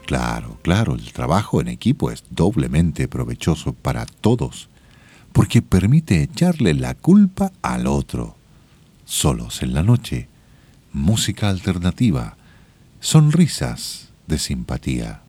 Claro, claro, el trabajo en equipo es doblemente provechoso para todos, porque permite echarle la culpa al otro. Solos en la noche, música alternativa, sonrisas de simpatía.